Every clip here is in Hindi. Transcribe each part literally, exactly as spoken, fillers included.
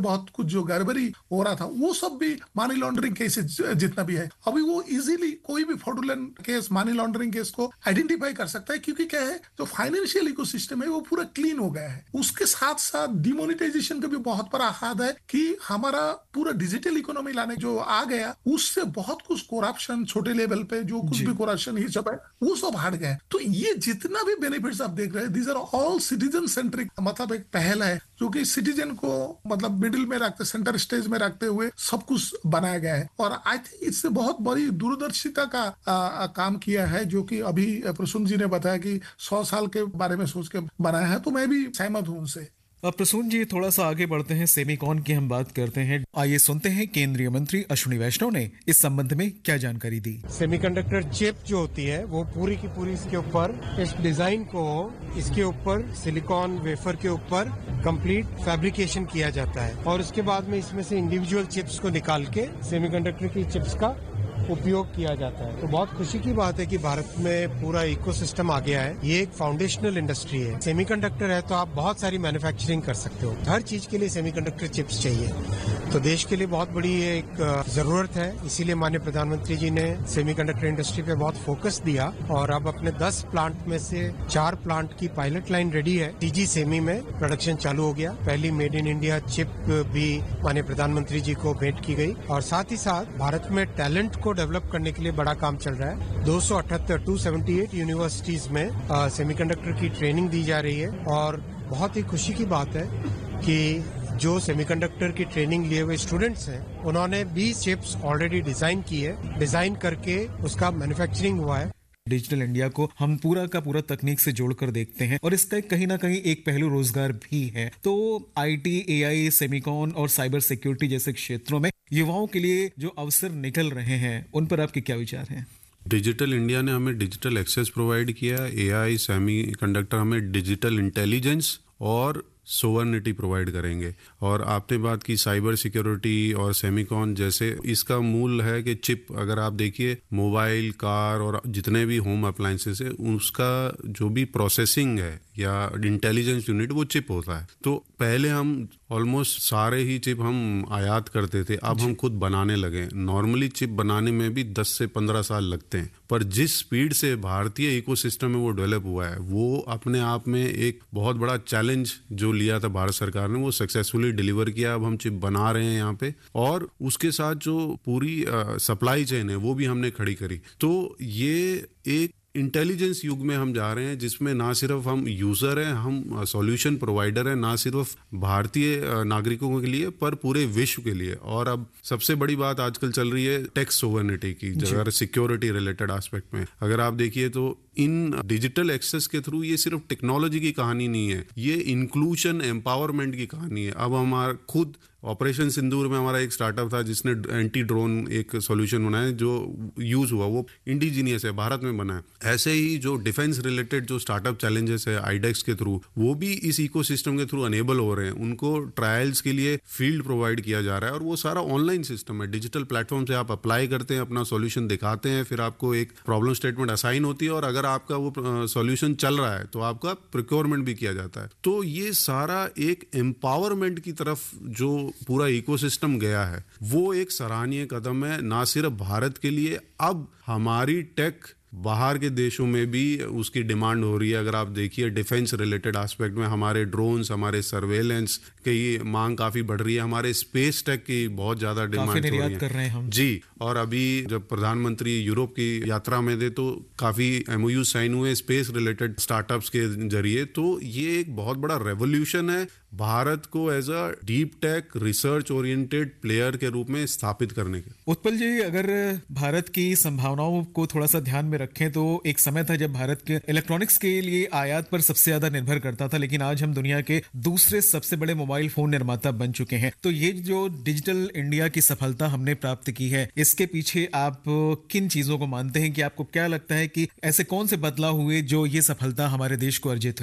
बहुत कुछ जो गड़बड़ी हो रहा था वो सब भी मनी लॉन्ड्रिंग केसेस जितना भी है, अभी वो इजीली कोई भी fraudulent case, money laundering case को आइडेंटिफाई कर सकता है, क्योंकि क्या है जो फाइनेंशियल इकोसिस्टम है वो पूरा क्लीन हो गया है। उसके साथ साथ डिमोनेटाइजेशन का भी बहुत बड़ा हाथ है कि हमारा पूरा डिजिटल इकोनॉमी लाने जो आ गया उससे बहुत कुछ करप्शन छोटे लेवल पे जो कुछ भी करप्शन ही सब है वो सब हट गए। तो ये जितना भी बेनिफिट्स आप देख रहे हैं these are all citizen centric, मतलब एक पहल है जो कि सिटीजन को मतलब मिडिल में रखते, सेंटर स्टेज में रखते हुए सब कुछ बनाया गया है। और आई थिंक इससे बहुत बड़ी दूरदर्शिता का आ, आ, काम किया है, जो कि अभी प्रसून जी ने बताया कि सौ साल के बारे में सोच के बनाया है, तो मैं भी सहमत हूं उनसे। अब प्रसून जी थोड़ा सा आगे बढ़ते हैं, सेमीकॉन की हम बात करते हैं। आइए सुनते हैं केंद्रीय मंत्री अश्विनी वैष्णव ने इस संबंध में क्या जानकारी दी। सेमीकंडक्टर चिप जो होती है वो पूरी की पूरी इसके ऊपर, इस डिजाइन को इसके ऊपर सिलिकॉन वेफर के ऊपर कंप्लीट फैब्रिकेशन किया जाता है और उसके बाद में इसमें से इंडिविजुअल चिप्स को निकाल के सेमीकंडक्टर की चिप्स का उपयोग किया जाता है। तो बहुत खुशी की बात है कि भारत में पूरा इकोसिस्टम आ गया है। ये एक फाउंडेशनल इंडस्ट्री है। सेमीकंडक्टर है तो आप बहुत सारी मैन्युफैक्चरिंग कर सकते हो, हर चीज के लिए सेमीकंडक्टर चिप्स चाहिए, तो देश के लिए बहुत बड़ी एक जरूरत है। इसीलिए माननीय प्रधानमंत्री जी ने सेमीकंडक्टर इंडस्ट्री पे बहुत फोकस दिया और अब अपने दस प्लांट में से चार प्लांट की पायलट लाइन रेडी है। टीजी सेमी में प्रोडक्शन चालू हो गया। पहली मेड इन इंडिया चिप भी माननीय प्रधानमंत्री जी को भेंट की गई और साथ ही साथ भारत में टैलेंट को डेवलप करने के लिए बड़ा काम चल रहा है। दो सौ अठहत्तर टू सेवेंटी एट यूनिवर्सिटीज में सेमीकंडक्टर की ट्रेनिंग दी जा रही है और बहुत ही खुशी की बात है कि जो सेमीकंडक्टर की ट्रेनिंग लिए हुए स्टूडेंट्स हैं उन्होंने बीस चिप्स ऑलरेडी डिजाइन की है, डिजाइन करके उसका मैन्युफैक्चरिंग हुआ है। डिजिटल इंडिया को हम पूरा का पूरा तकनीक से जोड़कर देखते हैं और इसका कहीं ना कहीं एक पहलू रोजगार भी है। तो आईटी, एआई, सेमीकॉन और साइबर सिक्योरिटी जैसे क्षेत्रों में युवाओं के लिए जो अवसर निकल रहे हैं उन पर आपके क्या विचार हैं? डिजिटल इंडिया ने हमें डिजिटल एक्सेस प्रोवाइड किया, एआई, सेमी कंडक्टर हमें डिजिटल इंटेलिजेंस और सोवर्निटी प्रोवाइड करेंगे। और आपने बात की साइबर सिक्योरिटी और सेमीकॉन जैसे, इसका मूल है कि चिप, अगर आप देखिए मोबाइल, कार और जितने भी होम अप्लायंसेस है उसका जो भी प्रोसेसिंग है या इंटेलिजेंस यूनिट वो चिप होता है। तो पहले हम ऑलमोस्ट सारे ही चिप हम आयात करते थे, अब हम खुद बनाने लगे। नॉर्मली चिप बनाने में भी दस से पंद्रह साल लगते हैं, पर जिस स्पीड से भारतीय इकोसिस्टम में वो डेवलप हुआ है वो अपने आप में एक बहुत बड़ा चैलेंज जो लिया था भारत सरकार ने वो सक्सेसफुली डिलीवर किया। अब हम चिप बना रहे हैं यहाँ पे और उसके साथ जो पूरी सप्लाई चेन है वो भी हमने खड़ी करी। तो ये एक इंटेलिजेंस युग में हम जा रहे हैं जिसमें ना सिर्फ हम यूजर हैं, हम सॉल्यूशन प्रोवाइडर हैं, ना सिर्फ भारतीय नागरिकों के लिए पर पूरे विश्व के लिए। और अब सबसे बड़ी बात आजकल चल रही है टैक्स सोवर्निटी की, अगर सिक्योरिटी रिलेटेड एस्पेक्ट में अगर आप देखिए तो इन डिजिटल एक्सेस के थ्रू ये सिर्फ टेक्नोलॉजी की कहानी नहीं है, ये इंक्लूजन एम्पावरमेंट की कहानी है। अब हमारा खुद ऑपरेशन सिंदूर में हमारा एक स्टार्टअप था जिसने एंटी ड्रोन एक सॉल्यूशन बनाया जो यूज हुआ, वो इंडिजीनियस है, भारत में बना है। ऐसे ही जो डिफेंस रिलेटेड जो स्टार्टअप चैलेंजेस है आईडेक्स के थ्रू, वो भी इस इकोसिस्टम के थ्रू अनेबल हो रहे हैं। उनको ट्रायल्स के लिए फील्ड प्रोवाइड किया जा रहा है और वो सारा ऑनलाइन सिस्टम है। डिजिटल प्लेटफॉर्म से आप अप्लाई करते हैं, अपना सॉल्यूशन दिखाते हैं, फिर आपको एक प्रॉब्लम स्टेटमेंट असाइन होती है और अगर आपका वो सॉल्यूशन चल रहा है तो आपका प्रोक्योरमेंट भी किया जाता है। तो ये सारा एक एम्पावरमेंट की तरफ जो पूरा इकोसिस्टम गया है वो एक सराहनीय कदम है, ना सिर्फ भारत के लिए, अब हमारी टेक बाहर के देशों में भी उसकी डिमांड हो रही है। अगर आप देखिए डिफेंस रिलेटेड एस्पेक्ट में हमारे ड्रोन्स, हमारे सर्वेलेंस की मांग काफी बढ़ रही है, हमारे स्पेस टेक की बहुत ज्यादा डिमांड हो रही है। कर रहे हैं हम जी। और अभी जब प्रधानमंत्री यूरोप की यात्रा में थे तो काफी एमओयू साइन हुए स्पेस रिलेटेड स्टार्टअप्स के जरिए। तो ये एक बहुत बड़ा रेवोल्यूशन है भारत को as a deep tech research oriented player के रूप में स्थापित करने के। उत्पल जी, अगर भारत की संभावनाओं को थोड़ा सा ध्यान में रखें तो एक समय था जब भारत के इलेक्ट्रॉनिक्स के लिए आयात पर सबसे ज्यादा निर्भर करता था, लेकिन आज हम दुनिया के दूसरे सबसे बड़े मोबाइल फोन निर्माता बन चुके हैं। तो ये जो डिजिटल इंडिया की सफलता हमने प्राप्त की है, इसके पीछे आप किन चीजों को मानते हैं कि आपको क्या लगता है कि ऐसे कौन से बदलाव हुए जो ये सफलता हमारे देश को अर्जित हुई?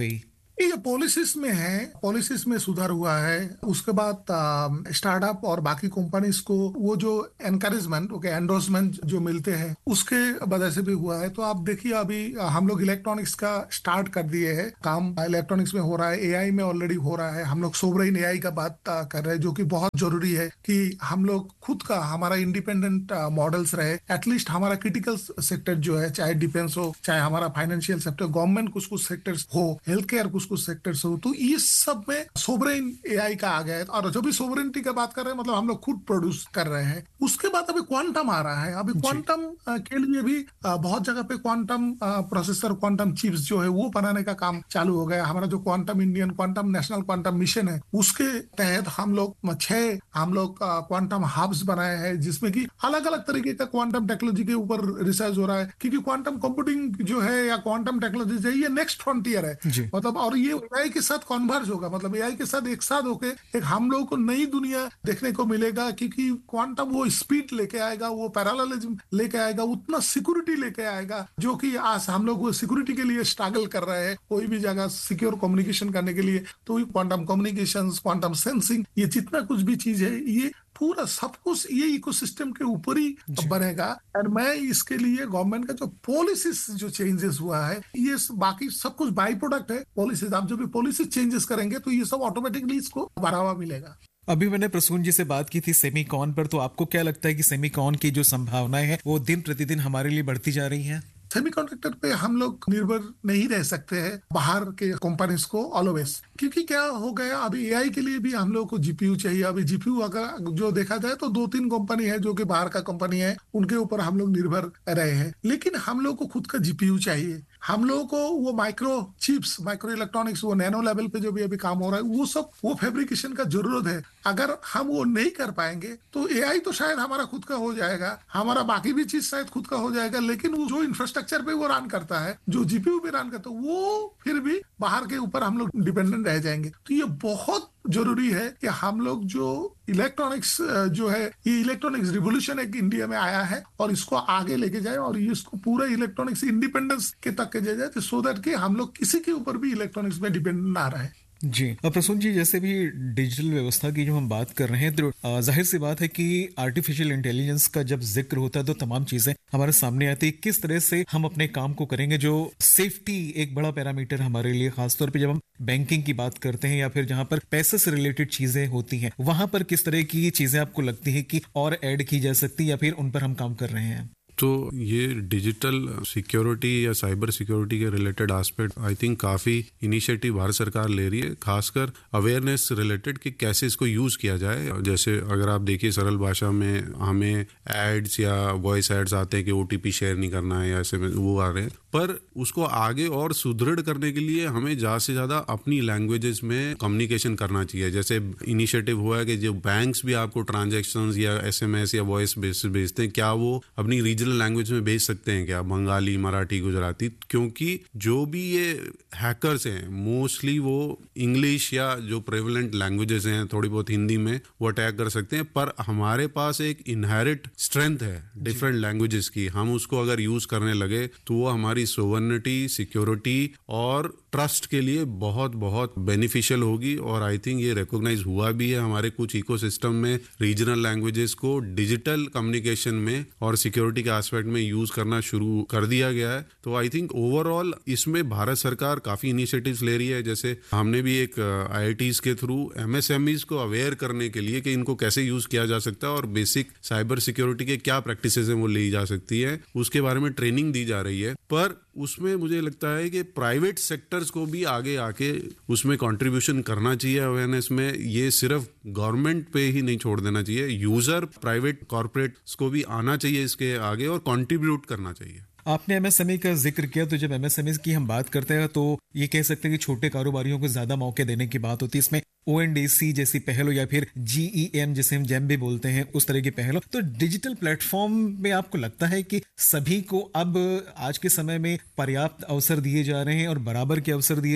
ये पॉलिसीज में है, पॉलिसीज में सुधार हुआ है। उसके बाद स्टार्टअप और बाकी कंपनीज को वो जो एनकरेजमेंट, ओके, एंडोर्समेंट जो मिलते हैं उसके वजह से भी हुआ है। तो आप देखिए अभी हम लोग इलेक्ट्रॉनिक्स का स्टार्ट कर दिए हैं, काम इलेक्ट्रॉनिक्स में हो रहा है, एआई में ऑलरेडी हो रहा है। हम लोग सोवरेन एआई का बात कर रहे हैं, जो कि बहुत जरूरी है कि हम लोग खुद का हमारा इंडिपेंडेंट मॉडल्स रहे। एटलीस्ट हमारा क्रिटिकल सेक्टर जो है, चाहे डिफेंस हो, चाहे हमारा फाइनेंशियल सेक्टर, गवर्नमेंट कुछ कुछ सेक्टर्स हो, हेल्थ केयर कुछ कुछ सेक्टर्स हो, तो ये सब में सोवरेन एआई का आ गया है। और जब भी सोवरेनिटी की बात कर रहे हैं मतलब हम लोग खुद प्रोड्यूस कर रहे हैं। उसके बाद अभी क्वांटम आ रहा है। अभी क्वांटम के लिए भी बहुत जगह पे क्वांटम प्रोसेसर, क्वांटम चिप्स जो है वो बनाने का काम चालू हो गया। हमारा जो quantum Indian quantum national quantum mission है उसके तहत हम लोग छह हम लोग क्वांटम हब्स बनाए हैं, जिसमें कि अलग अलग तरीके का क्वांटम टेक्नोलॉजी के ऊपर रिसर्च हो रहा है। क्योंकि क्वांटम कंप्यूटिंग जो है या क्वांटम टेक्नोलॉजी है, ये नेक्स्ट फ्रंटियर है मतलब। और ये एआई के साथ कन्वर्ज होगा, मतलब एआई के साथ एक साथ होके एक हम लोगों को नई दुनिया देखने को मिलेगा। क्योंकि क्वांटम वो स्पीड लेके आएगा, वो पैरेललिज्म लेके आएगा, उतना सिक्योरिटी लेके आएगा, जो कि आज हम लोग वो सिक्योरिटी के लिए स्ट्रगल कर रहे हैं कोई भी जगह सिक्योर कम्युनिकेशन करने के लिए। तो क्वांटम कम्युनिकेशन, क्वांटम सेंसिंग, ये जितना कुछ भी चीज है ये पूरा सब कुछ ये इकोसिस्टम के ऊपर ही बनेगा। और मैं इसके लिए गवर्नमेंट का जो पॉलिसीज जो चेंजेस हुआ है, ये बाकी सब कुछ बाई प्रोडक्ट है पॉलिसीज। आप जो भी पॉलिसी चेंजेस करेंगे तो ये सब ऑटोमेटिकली इसको बढ़ावा मिलेगा। अभी मैंने प्रसून जी से बात की थी सेमीकॉन पर, तो आपको क्या लगता है कि सेमीकॉन की जो संभावनाएं हैं वो दिन प्रतिदिन हमारे लिए बढ़ती जा रही हैं? सेमीकंडक्टर पे हम लोग निर्भर नहीं रह सकते हैं बाहर के कंपनीज को ऑलवेज। क्योंकि क्या हो गया, अभी एआई के लिए भी हम लोग को जीपीयू चाहिए। अभी जीपीयू अगर जो देखा जाए तो दो तीन कंपनी है जो कि बाहर का कंपनी है, उनके ऊपर हम लोग निर्भर रहे हैं। लेकिन हम लोग को खुद का जीपीयू चाहिए। हम लोगों को वो माइक्रो चिप्स, माइक्रो इलेक्ट्रॉनिक्स, वो नैनो लेवल पे जो भी अभी काम हो रहा है, वो सब वो फैब्रिकेशन का जरूरत है। अगर हम वो नहीं कर पाएंगे तो एआई तो शायद हमारा खुद का हो जाएगा, हमारा बाकी भी चीज शायद खुद का हो जाएगा, लेकिन वो जो इंफ्रास्ट्रक्चर पे वो रन करता है, जो जीपीयू पे रन करता है, वो फिर भी बाहर के ऊपर हम लोग डिपेंडेंट रह जाएंगे। तो ये बहुत जरूरी है कि हम लोग जो इलेक्ट्रॉनिक्स जो है, ये इलेक्ट्रॉनिक्स रिवोल्यूशन एक इंडिया में आया है और इसको आगे लेके जाए और इसको पूरा इलेक्ट्रॉनिक्स इंडिपेंडेंस के तक के जाए, सो दैट कि हम लोग किसी के ऊपर भी इलेक्ट्रॉनिक्स में डिपेंडेंट ना रहे। जी, अब प्रसून जी, जैसे भी डिजिटल व्यवस्था की जो हम बात कर रहे हैं, तो जाहिर सी बात है कि आर्टिफिशियल इंटेलिजेंस का जब जिक्र होता है तो तमाम चीजें हमारे सामने आती है। किस तरह से हम अपने काम को करेंगे, जो सेफ्टी एक बड़ा पैरामीटर हमारे लिए, खासतौर पे जब हम बैंकिंग की बात करते हैं या फिर जहां पर पैसे से रिलेटेड चीजें होती हैं, वहां पर किस तरह की चीजें आपको लगती है कि और ऐड की जा सकती है या फिर उन पर हम काम कर रहे हैं? तो ये डिजिटल सिक्योरिटी या साइबर सिक्योरिटी के रिलेटेड एस्पेक्ट आई थिंक काफ़ी इनिशिएटिव भारत सरकार ले रही है, खासकर अवेयरनेस रिलेटेड कि कैसे इसको यूज़ किया जाए। जैसे अगर आप देखिए सरल भाषा में हमें एड्स या वॉइस एड्स आते हैं कि ओटीपी शेयर नहीं करना है या ऐसे में वो आ रहे हैं, पर उसको आगे और सुदृढ़ करने के लिए हमें ज़्यादा से ज़्यादा अपनी लैंग्वेजेस में कम्युनिकेशन करना चाहिए। जैसे इनिशिएटिव हुआ है कि जो बैंक्स भी आपको ट्रांजेक्शन्स या एसएमएस या वॉइस बेसिस भेजते हैं, क्या वो अपनी रीजनल लैंग्वेज में भेज सकते हैं क्या, बंगाली, मराठी, गुजराती? क्योंकि जो भी ये हैकर्स हैं मोस्टली वो इंग्लिश या जो प्रेवलेंट लैंग्वेजेस हैं, थोड़ी बहुत हिंदी में वो अटैक कर सकते हैं। पर हमारे पास एक इनहेरिट स्ट्रेंथ है डिफरेंट लैंग्वेजेस की, हम उसको अगर यूज करने लगे तो वो हमारी सोवर्निटी, सिक्योरिटी और ट्रस्ट के लिए बहुत बहुत बेनिफिशियल होगी। और आई थिंक ये रिकॉग्नाइज हुआ भी है हमारे कुछ इकोसिस्टम में, रीजनल लैंग्वेजेस को डिजिटल कम्युनिकेशन में और सिक्योरिटी के एस्पेक्ट में यूज करना शुरू कर दिया गया है। तो आई थिंक ओवरऑल इसमें भारत सरकार काफी इनिशिएटिव्स ले रही है। जैसे हमने भी एक आईआईटीज के थ्रू एमएसएमईज को अवेयर करने के लिए कि इनको कैसे यूज किया जा सकता है और बेसिक साइबर सिक्योरिटी के क्या प्रैक्टिसेस हैं वो ली जा सकती है, उसके बारे में ट्रेनिंग दी जा रही है। पर उसमें मुझे लगता है कि प्राइवेट सेक्टर्स को भी आगे आके उसमें कंट्रीब्यूशन करना चाहिए अवेयरनेस में। ये सिर्फ गवर्नमेंट पे ही नहीं छोड़ देना चाहिए, यूजर, प्राइवेट कॉर्पोरेट्स को भी आना चाहिए इसके आगे और कंट्रीब्यूट करना चाहिए। आपने एमएसएमई का जिक्र किया, तो जब एमएसएमई की हम बात करते हैं तो ये कह सकते हैं कि छोटे कारोबारियों को ज्यादा मौके देने की बात होती है। इसमें ओएनडीसी जैसी पहल हो या फिर जीईएम जिसे हम जेम भी बोलते हैं, उस तरह की पहल हो, तो डिजिटल प्लेटफॉर्म में आपको लगता है कि सभी को अब आज के समय में पर्याप्त अवसर दिए जा रहे हैं और बराबर के अवसर दिए जा रहे हैं?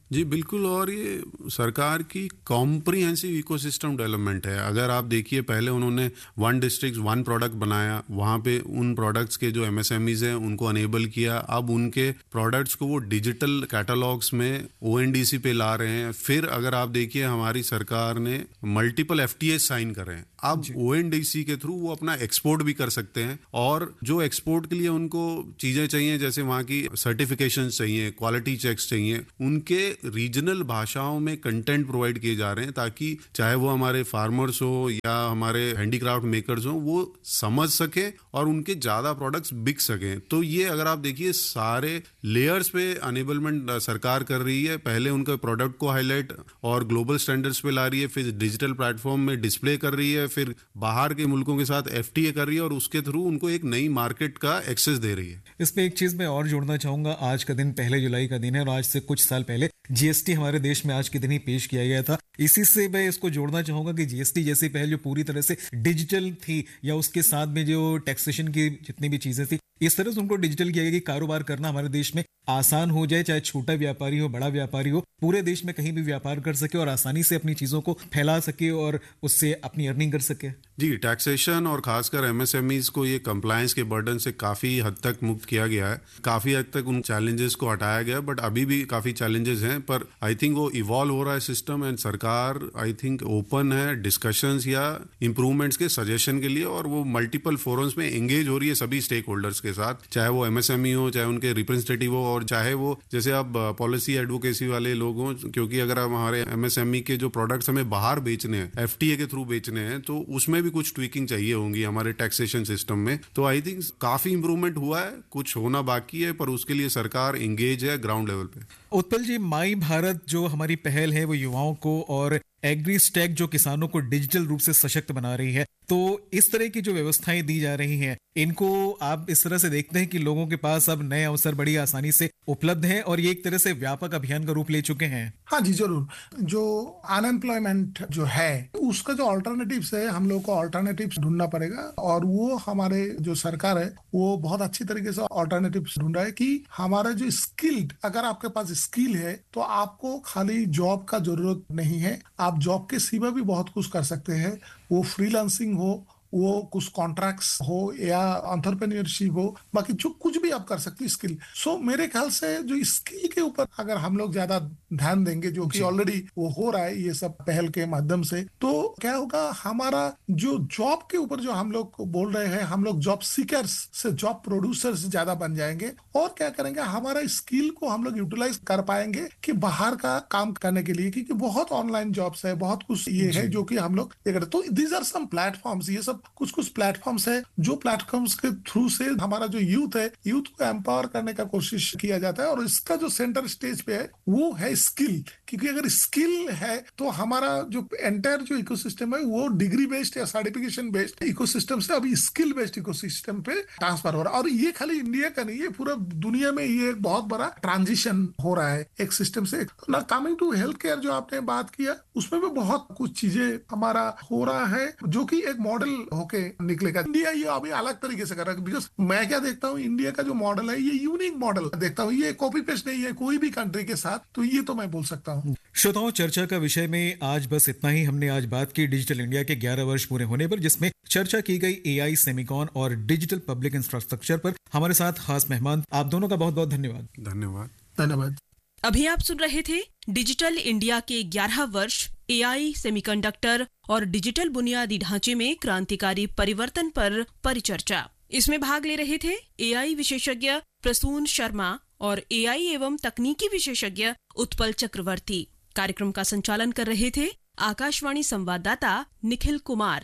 जी बिल्कुल, और ये सरकार की कॉम्प्रिहेंसिव इकोसिस्टम डेवलपमेंट है। अगर आप देखिए, पहले उन्होंने वन डिस्ट्रिक्ट वन प्रोडक्ट बनाया, वहाँ पे उन प्रोडक्ट्स के जो एमएसएमईज हैं उनको अनेबल किया, अब उनके प्रोडक्ट्स को वो डिजिटल कैटलॉग्स में ओएनडीसी पे ला रहे हैं। फिर अगर आप देखिए, हमारी सरकार ने मल्टीपल एफटीएस साइन कर रहे हैं, अब ओएनडीसी के थ्रू वो अपना एक्सपोर्ट भी कर सकते हैं, और जो एक्सपोर्ट के लिए उनको चीजें चाहिए, जैसे वहाँ की सर्टिफिकेशन चाहिए, क्वालिटी चेक्स चाहिए, उनके रीजनल भाषाओं में कंटेंट प्रोवाइड किए जा रहे हैं, ताकि चाहे वो हमारे फार्मर्स हो या हमारे हैंडीक्राफ्ट मेकर्स हो, वो समझ सके और उनके ज्यादा प्रोडक्ट्स बिक सकें। तो ये अगर आप देखिए, सारे लेयर्स पे अनेबलमेंट सरकार कर रही है। पहले उनके प्रोडक्ट को हाईलाइट और ग्लोबल स्टैंडर्ड्स पे ला रही है, फिर डिजिटल प्लेटफॉर्म में डिस्प्ले कर रही है, फिर बाहर के मुल्कों के साथ एफटीए कर रही है, और उसके थ्रू उनको एक नई मार्केट का एक्सेस दे रही है। इसमें एक चीज मैं और जोड़ना चाहूंगा, आज का दिन पहले जुलाई का दिन है, और आज से कुछ साल पहले जीएसटी हमारे देश में आज के दिन ही पेश किया गया था। इसी से मैं इसको जोड़ना चाहूंगा कि जीएसटी जैसी पहल जो पूरी तरह से डिजिटल थी, या उसके साथ में जो टैक्सेशन की जितनी भी चीजें थी, इस तरह से उनको डिजिटल किया गया कि कारोबार करना हमारे देश में आसान हो जाए, चाहे छोटा व्यापारी हो, बड़ा व्यापारी हो, पूरे देश में कहीं भी व्यापार कर सके और आसानी से अपनी चीजों को फैला सके और उससे अपनी अर्निंग कर सके। जी, टैक्सेशन और खासकर एमएसएमईज को ये कंप्लायंस के बर्डन से काफी हद तक मुक्त किया गया है, काफी हद तक उन चैलेंजेस को हटाया गया, बट अभी भी काफी चैलेंजेस हैं, पर आई थिंक वो इवॉल्व हो रहा है सिस्टम, एंड सरकार आई थिंक ओपन है डिस्कशंस या इंप्रूवमेंट्स के सजेशन के लिए, और वो मल्टीपल फोरम्स में एंगेज हो रही है सभी स्टेक होल्डर्स के साथ, चाहे वो एमएसएमई हो, चाहे उनके रिप्रेजेंटेटिव हो, और चाहे वो जैसे अब पॉलिसी एडवोकेसी वाले लोग हों, क्योंकि अगर हम हमारे एमएसएमई के जो प्रोडक्ट्स हमें बाहर बेचने हैं, एफटीए के थ्रू बेचने हैं, तो उसमें भी कुछ ट्विकिंग चाहिए होंगी हमारे टैक्सेशन सिस्टम में। तो आई थिंक काफी इंप्रूवमेंट हुआ है, कुछ होना बाकी है, पर उसके लिए सरकार एंगेज है ग्राउंड लेवल पे। उत्पल जी, माई भारत जो हमारी पहल है वो युवाओं को और एग्री स्टैक जो किसानों को डिजिटल रूप से सशक्त बना रही है, तो इस तरह की जो व्यवस्थाएं दी जा रही हैं, इनको आप इस तरह से देखते हैं कि लोगों के पास अब नए अवसर बड़ी आसानी से उपलब्ध हैं और ये एक तरह से व्यापक अभियान का रूप ले चुके हैं? हाँ जी, जरूर। जो अनएम्प्लॉयमेंट जो है, उसका जो अल्टरनेटिव्स है, हम लोग को अल्टरनेटिव्स ढूंढना पड़ेगा, और वो हमारे जो सरकार है वो बहुत अच्छी तरीके से अल्टरनेटिव्स ढूंढ रहा है कि हमारा जो स्किल्ड, अगर आपके पास स्किल है तो आपको खाली जॉब का जरूरत नहीं है, आप जॉब के सिवा भी बहुत कुछ कर सकते हैं। वो फ्रीलांसिंग हो, वो कुछ कॉन्ट्रैक्ट्स हो, या एंटरप्रेन्योरशिप हो, बाकी जो कुछ भी आप कर सकते हैं स्किल। सो so, मेरे ख्याल से जो स्किल के ऊपर अगर हम लोग ज्यादा ध्यान देंगे, जो कि ऑलरेडी वो हो रहा है ये सब पहल के माध्यम से, तो क्या होगा, हमारा जो जॉब के ऊपर जो हम लोग बोल रहे हैं, हम लोग जॉब सीकर्स से जॉब प्रोड्यूसर्स ज्यादा बन जाएंगे, और क्या करेंगे, हमारा स्किल को हम लोग यूटिलाइज कर पाएंगे कि बाहर का काम करने के लिए, क्योंकि बहुत ऑनलाइन जॉब्स है, बहुत कुछ ये है जो कि हम लोग ये करते। तो दीज आर सम प्लेटफॉर्म्स, ये सब कुछ कुछ प्लेटफॉर्म्स है, जो प्लेटफॉर्म्स के थ्रू से हमारा जो यूथ है, यूथ को एम्पावर करने का कोशिश किया जाता है, और इसका जो सेंटर स्टेज पे है वो है स्किल। क्योंकि अगर स्किल है तो हमारा जो एंटायर जो इकोसिस्टम है वो डिग्री बेस्ड या सर्टिफिकेशन बेस्ड इकोसिस्टम से अभी स्किल बेस्ड इकोसिस्टम पे ट्रांसफर हो रहा है। और ये खाली इंडिया का नहीं है, पूरा दुनिया में ये एक बहुत बड़ा ट्रांजिशन हो रहा है एक सिस्टम से। ना कमिंग टू हेल्थ केयर जो आपने बात किया, उसमें भी बहुत कुछ चीजें हमारा हो रहा है जो कि एक मॉडल होके निकलेगा। इंडिया ये अभी अलग तरीके से कर रहा है, बिकॉज मैं क्या देखता हूँ, इंडिया का जो मॉडल है ये यूनिक मॉडल देखता हूँ, ये कॉपी पेस्ट नहीं है कोई भी कंट्री के साथ, तो ये तो मैं बोल सकता हूँ। श्रोताओं, चर्चा का विषय में आज बस इतना ही। हमने आज बात की डिजिटल इंडिया के ग्यारह वर्ष पूरे होने पर, जिसमें चर्चा की गई एआई, सेमिकॉन और डिजिटल पब्लिक इंफ्रास्ट्रक्चर पर। हमारे साथ खास मेहमान, आप दोनों का बहुत बहुत धन्यवाद। धन्यवाद धन्यवाद। अभी आप सुन रहे थे डिजिटल इंडिया के ग्यारह वर्ष, एआई, सेमीकंडक्टर और डिजिटल बुनियादी ढांचे में क्रांतिकारी परिवर्तन पर परिचर्चा। इसमें भाग ले रहे थे एआई विशेषज्ञ प्रसून शर्मा और एआई एवं तकनीकी विशेषज्ञ उत्पल चक्रवर्ती। कार्यक्रम का संचालन कर रहे थे आकाशवाणी संवाददाता निखिल कुमार।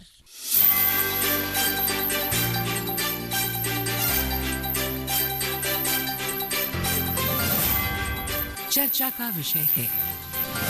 चर्चा का विषय है।